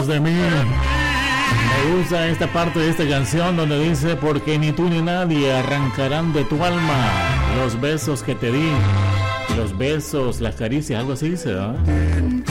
acuerdas de mí. Me gusta esta parte de esta canción donde dice: porque ni tú ni nadie arrancarán de tu alma los besos que te di, los besos, las caricias, algo así dice, ¿no?